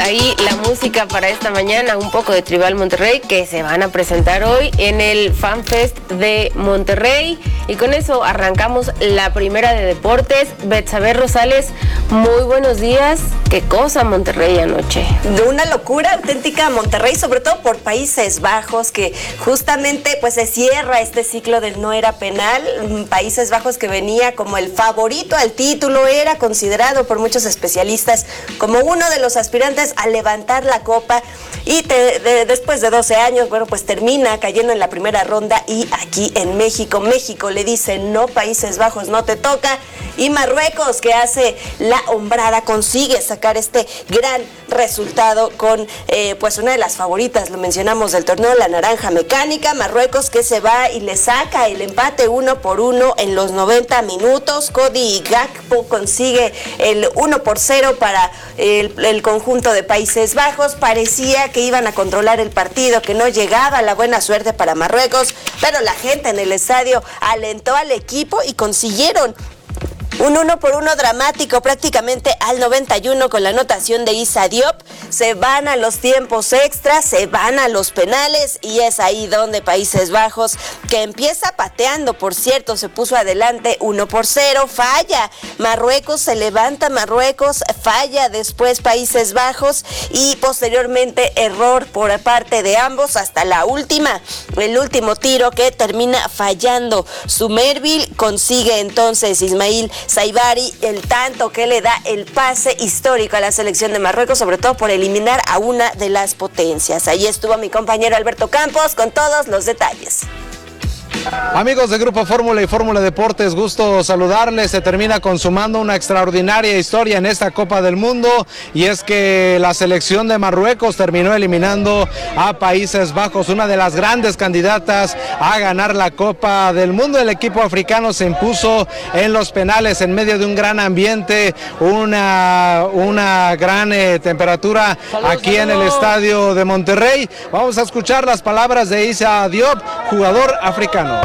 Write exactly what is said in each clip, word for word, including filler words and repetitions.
ahí la música para esta mañana, un poco de Tribal Monterrey, que se van a presentar hoy en el FanFest de Monterrey. Y con eso arrancamos la primera de deportes. Betsabe Rosales, muy buenos días. ¿Qué cosa Monterrey anoche? De una locura auténtica Monterrey, sobre todo por Países Bajos, que justamente pues se cierra este ciclo del no era penal. Países Bajos, que venía como el favorito al título, era considerado por muchos especialistas como uno de los aspirantes a levantar la copa, y te, de, después de doce años, bueno, pues termina cayendo en la primera ronda. Y aquí en México, México le dice no, Países Bajos no te toca, y Marruecos, que hace la hombrada, consigue sacar este gran resultado con eh, pues una de las favoritas, lo mencionamos, del torneo, la Naranja Mecánica. Marruecos, que se va y le saca el empate uno por uno en los noventa minutos. Cody Gakpo consigue el uno por cero para el, el conjunto de Países Bajos. Parecía que iban a controlar el partido, que no llegaba la buena suerte para Marruecos, pero la gente en el estadio alentó al equipo y consiguieron un uno por uno dramático prácticamente al noventa y uno con la anotación de Issa Diop. Se van a los tiempos extras, se van a los penales, y es ahí donde Países Bajos, que empieza pateando, por cierto, se puso adelante uno por cero, falla. Marruecos se levanta, Marruecos falla después Países Bajos, y posteriormente error por parte de ambos hasta la última, el último tiro, que termina fallando Sumerville. Consigue entonces Ismail Saibari el tanto que le da el pase histórico a la selección de Marruecos, sobre todo por eliminar a una de las potencias. Ahí estuvo mi compañero Alberto Campos con todos los detalles. Amigos de Grupo Fórmula y Fórmula Deportes, gusto saludarles. Se termina consumando una extraordinaria historia en esta Copa del Mundo, y es que la selección de Marruecos terminó eliminando a Países Bajos, una de las grandes candidatas a ganar la Copa del Mundo. El equipo africano se impuso en los penales en medio de un gran ambiente, una, una gran eh, temperatura aquí en el estadio de Monterrey. Vamos a escuchar las palabras de Issa Diop, jugador africano.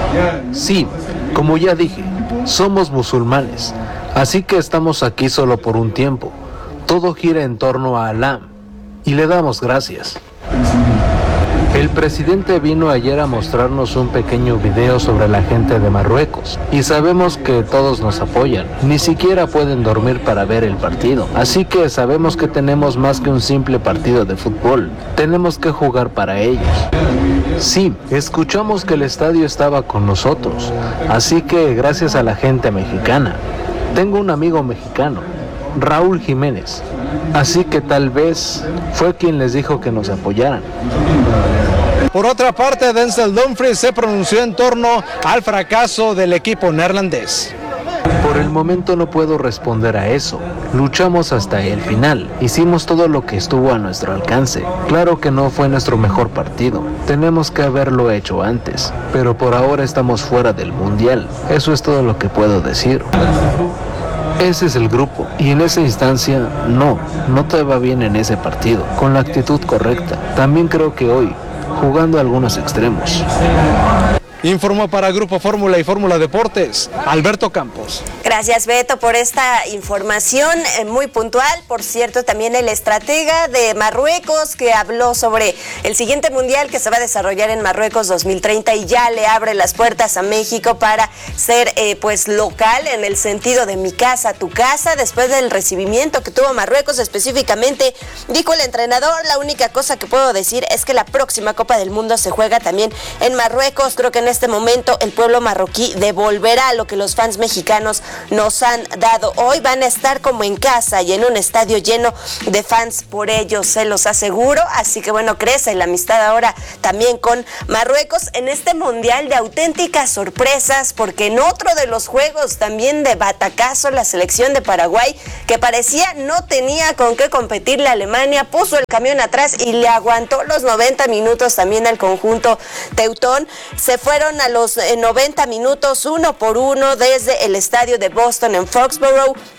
Sí, como ya dije, somos musulmanes, así que estamos aquí solo por un tiempo. Todo gira en torno a Alá, y le damos gracias. El presidente vino ayer a mostrarnos un pequeño video sobre la gente de Marruecos, y sabemos que todos nos apoyan. Ni siquiera pueden dormir para ver el partido, así que sabemos que tenemos más que un simple partido de fútbol. Tenemos que jugar para ellos. Sí, escuchamos que el estadio estaba con nosotros, así que gracias a la gente mexicana. Tengo un amigo mexicano, Raúl Jiménez, así que tal vez fue quien les dijo que nos apoyaran. Por otra parte, Denzel Dumfries se pronunció en torno al fracaso del equipo neerlandés. Por el momento no puedo responder a eso. Luchamos hasta el final. Hicimos todo lo que estuvo a nuestro alcance. Claro que no fue nuestro mejor partido. Tenemos que haberlo hecho antes. Pero por ahora estamos fuera del mundial. Eso es todo lo que puedo decir. Ese es el grupo, y en esa instancia, no, no te va bien en ese partido, con la actitud correcta. También creo que hoy, jugando algunos extremos. Informó para Grupo Fórmula y Fórmula Deportes, Alberto Campos. Gracias, Beto, por esta información eh, muy puntual. Por cierto, también el estratega de Marruecos, que habló sobre el siguiente mundial que se va a desarrollar en Marruecos dos mil treinta, y ya le abre las puertas a México para ser eh, pues local, en el sentido de mi casa, tu casa. Después del recibimiento que tuvo Marruecos específicamente, dijo el entrenador: la única cosa que puedo decir es que la próxima Copa del Mundo se juega también en Marruecos. Creo que en este momento el pueblo marroquí devolverá lo que los fans mexicanos nos han dado. Hoy van a estar como en casa y en un estadio lleno de fans por ellos, se los aseguro. Así que bueno, crece la amistad ahora también con Marruecos en este mundial de auténticas sorpresas, porque en otro de los juegos también de batacazo, la selección de Paraguay, que parecía no tenía con qué competirle a Alemania, puso el camión atrás y le aguantó los noventa minutos también al conjunto teutón. Se fueron a los noventa minutos uno por uno desde el estadio de Boston en Foxborough.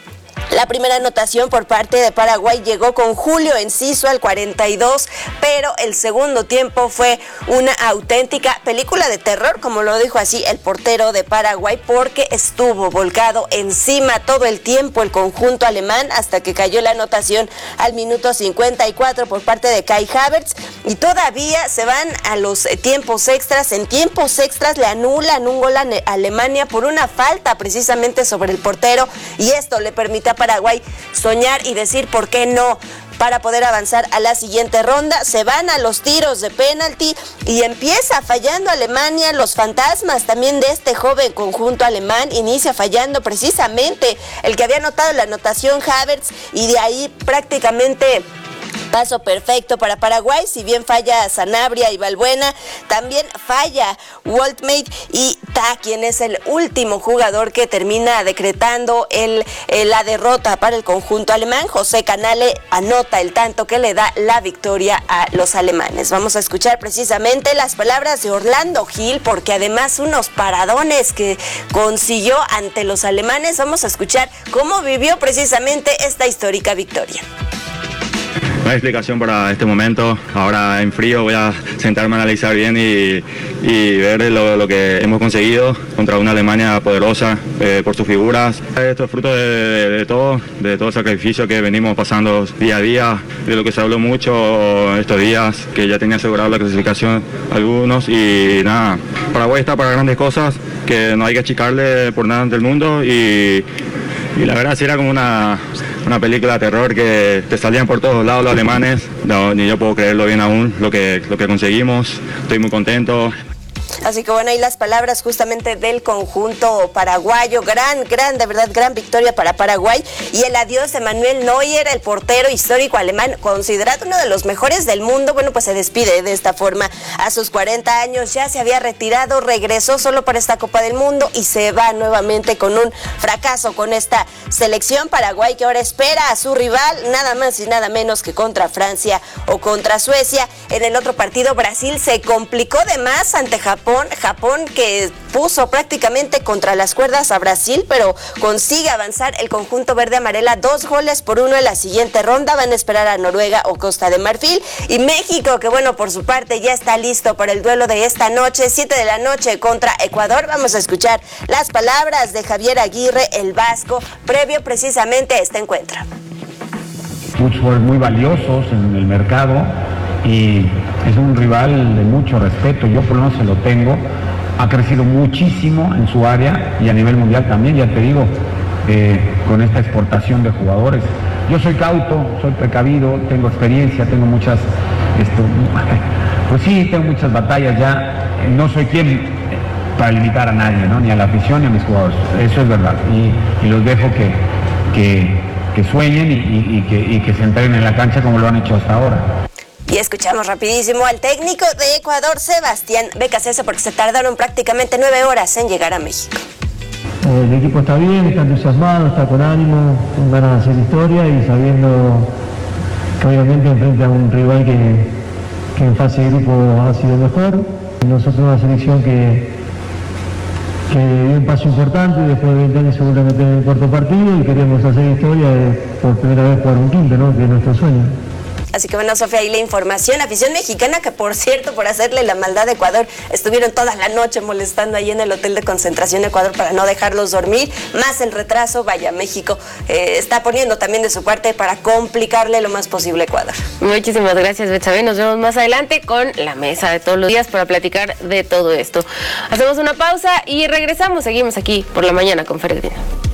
La primera anotación por parte de Paraguay llegó con Julio Enciso al cuarenta y dos, pero el segundo tiempo fue una auténtica película de terror, como lo dijo así el portero de Paraguay, porque estuvo volcado encima todo el tiempo el conjunto alemán hasta que cayó la anotación al minuto cincuenta y cuatro por parte de Kai Havertz, y todavía se van a los tiempos extras. En tiempos extras le anulan un gol a Alemania por una falta precisamente sobre el portero, y esto le permite a Paraguay soñar y decir por qué no, para poder avanzar a la siguiente ronda. Se van a los tiros de penalti y empieza fallando Alemania. Los fantasmas también de este joven conjunto alemán, inicia fallando precisamente el que había anotado la anotación, Havertz, y de ahí prácticamente paso perfecto para Paraguay. Si bien falla Sanabria y Balbuena, también falla Woltmate y Ta, quien es el último jugador que termina decretando el, el, la derrota para el conjunto alemán. José Canale anota el tanto que le da la victoria a los alemanes. Vamos a escuchar precisamente las palabras de Orlando Gil, porque además unos paradones que consiguió ante los alemanes. Vamos a escuchar cómo vivió precisamente esta histórica victoria. No hay explicación para este momento. Ahora en frío voy a sentarme a analizar bien y, y ver lo, lo que hemos conseguido contra una Alemania poderosa eh, por sus figuras. Esto es fruto de, de, de todo, de todo el sacrificio que venimos pasando día a día, de lo que se habló mucho estos días, que ya tenía asegurado la clasificación algunos, y nada, Paraguay está para grandes cosas, que no hay que achicarle por nada ante el mundo, y, y la verdad sí era como una... una película de terror que te salían por todos lados los alemanes. No, ni yo puedo creerlo bien aún, lo que, lo que conseguimos. Estoy muy contento. Así que bueno, ahí las palabras justamente del conjunto paraguayo. Gran, gran, de verdad, gran victoria para Paraguay. Y el adiós de Manuel Neuer, el portero histórico alemán, considerado uno de los mejores del mundo. Bueno, pues se despide de esta forma a sus cuarenta años. Ya se había retirado, regresó solo para esta Copa del Mundo y se va nuevamente con un fracaso con esta selección Paraguay, que ahora espera a su rival, nada más y nada menos que contra Francia o contra Suecia. En el otro partido, Brasil se complicó de más ante Japón. Japón que puso prácticamente contra las cuerdas a Brasil, pero consigue avanzar el conjunto verde amarela dos goles por uno en la siguiente ronda. Van a esperar a Noruega o Costa de Marfil. Y México, que bueno, por su parte ya está listo para el duelo de esta noche, siete de la noche contra Ecuador. Vamos a escuchar las palabras de Javier Aguirre, el vasco, previo precisamente a este encuentro. Muchos jugadores muy valiosos en el mercado, y es un rival de mucho respeto. Yo por lo menos se lo tengo. Ha crecido muchísimo en su área y a nivel mundial también, ya te digo, eh, con esta exportación de jugadores. Yo soy cauto, soy precavido, tengo experiencia, tengo muchas, esto, pues sí, tengo muchas batallas ya. No soy quien para limitar a nadie, ¿no? Ni a la afición ni a mis jugadores. Eso es verdad. Y, y los dejo que, que, que sueñen y, y, y, que, y que se entreguen en la cancha como lo han hecho hasta ahora. Y escuchamos rapidísimo al técnico de Ecuador, Sebastián Becasese, porque se tardaron prácticamente nueve horas en llegar a México. El equipo está bien, está entusiasmado, está con ánimo, con ganas de hacer historia y sabiendo que obviamente enfrenta a un rival que, que en fase de grupo ha sido mejor. Nosotros una selección que, que dio un paso importante y después de veinte años seguramente en el cuarto partido, y queríamos hacer historia de por primera vez jugar un quinto, ¿no? Que es nuestro sueño. Así que bueno, Sofía, ahí la información. Afición mexicana que, por cierto, por hacerle la maldad a Ecuador, estuvieron toda la noche molestando ahí en el hotel de concentración Ecuador para no dejarlos dormir. Más el retraso, vaya, México eh, está poniendo también de su parte para complicarle lo más posible a Ecuador. Muchísimas gracias, Betsabe. Nos vemos más adelante con la mesa de todos los días para platicar de todo esto. Hacemos una pausa y regresamos. Seguimos aquí por la mañana con Ferretina.